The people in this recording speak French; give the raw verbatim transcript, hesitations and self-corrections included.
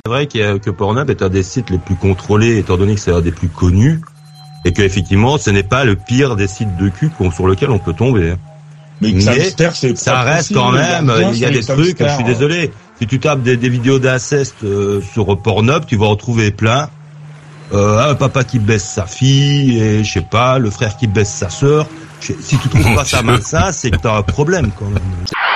C'est vrai qu'il y a, que Pornhub est un des sites les plus contrôlés, étant donné que c'est un des plus connus, et que effectivement, ce n'est pas le pire des sites de cul sur lequel on peut tomber. Mais, Mais c'est ça reste quand même, il y a des trucs, je suis désolé. Si tu tapes des, des vidéos d'inceste euh, sur Pornhub, tu vas en trouver plein. Euh, un papa qui baisse sa fille, et je sais pas, le frère qui baisse sa sœur. Si tu trouves pas ça malsain, c'est que t'as un problème quand même.